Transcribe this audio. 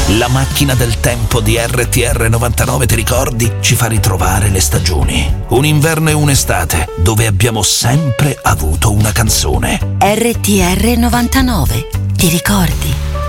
La macchina del tempo di RTR 99, ti ricordi? Ci fa ritrovare le stagioni. Un inverno e un'estate dove abbiamo sempre avuto una canzone. RTR 99, ti ricordi?